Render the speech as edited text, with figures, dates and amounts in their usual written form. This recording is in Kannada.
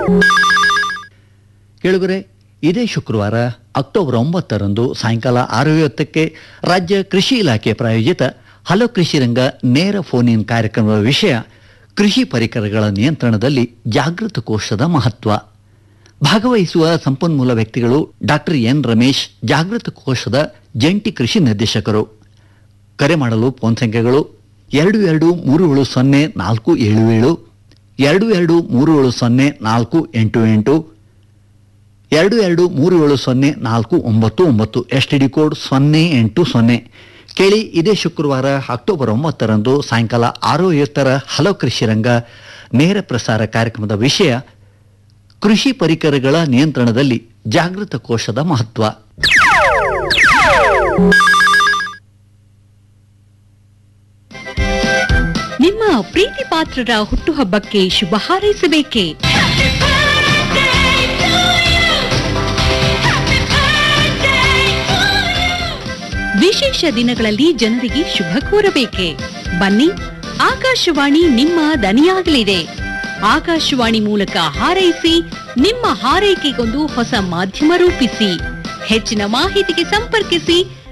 ಕೇಳುಗರೆ, ಇದೇ ಶುಕ್ರವಾರ ಅಕ್ಟೋಬರ್ 9ರಂದು ಸಾಯಂಕಾಲ 6:50ಕ್ಕೆ ರಾಜ್ಯ ಕೃಷಿ ಇಲಾಖೆ ಪ್ರಾಯೋಜಿತ ಹಲೋ ಕೃಷಿ ರಂಗ ನೇರ ಫೋನ್ ಇನ್ ಕಾರ್ಯಕ್ರಮದ ವಿಷಯ ಕೃಷಿ ಪರಿಕರಗಳ ನಿಯಂತ್ರಣದಲ್ಲಿ ಜಾಗೃತ ಕೋಶದ ಮಹತ್ವ. ಭಾಗವಹಿಸುವ ಸಂಪನ್ಮೂಲ ವ್ಯಕ್ತಿಗಳು ಡಾಕ್ಟರ್ ಎನ್ ರಮೇಶ್, ಜಾಗೃತ ಕೋಶದ ಜಂಟಿ ಕೃಷಿ ನಿರ್ದೇಶಕರು. ಕರೆ ಮಾಡಲು ಫೋನ್ ಸಂಖ್ಯೆಗಳು 22370477, 22370488, 22370499, ಎಸ್ಟಿಡಿ ಕೋಡ್ 080. ಕೇಳಿ, ಇದೇ ಶುಕ್ರವಾರ ಅಕ್ಟೋಬರ್ 9ರಂದು ಸಾಯಂಕಾಲ 6:50 ಹಲೋ ಕೃಷಿ ರಂಗ ನೇರ ಪ್ರಸಾರ ಕಾರ್ಯಕ್ರಮದ ವಿಷಯ ಕೃಷಿ ಪರಿಕರಗಳ ನಿಯಂತ್ರಣದಲ್ಲಿ ಜಾಗೃತ ಕೋಶದ ಮಹತ್ವ. ನಿಮ್ಮ ಪ್ರೀತಿ ಪಾತ್ರರ ಹುಟ್ಟುಹಬ್ಬಕ್ಕೆ ಶುಭ ಹಾರೈಸಬೇಕೆ? ವಿಶೇಷ ದಿನಗಳಲ್ಲಿ ಜನರಿಗೆ ಶುಭ ಕೋರಬೇಕೆ? ಬನ್ನಿ, ಆಕಾಶವಾಣಿ ನಿಮ್ಮ ದನಿಯಾಗಲಿದೆ. ಆಕಾಶವಾಣಿ ಮೂಲಕ ಹಾರೈಸಿ, ನಿಮ್ಮ ಹಾರೈಕೆಗೊಂದು ಹೊಸ ಮಾಧ್ಯಮ ರೂಪಿಸಿ. ಹೆಚ್ಚಿನ ಮಾಹಿತಿಗೆ ಸಂಪರ್ಕಿಸಿ